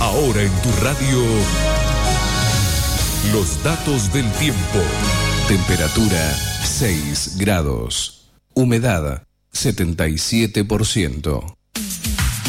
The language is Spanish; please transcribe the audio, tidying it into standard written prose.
Ahora en tu radio, los datos del tiempo. Temperatura 6 grados. Humedad 77%.